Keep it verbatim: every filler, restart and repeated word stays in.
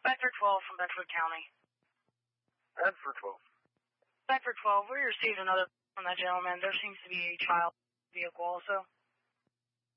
Bedford twelve from Bedford County. Bedford twelve. Bedford twelve, we received another from that gentleman. There seems to be a child vehicle also.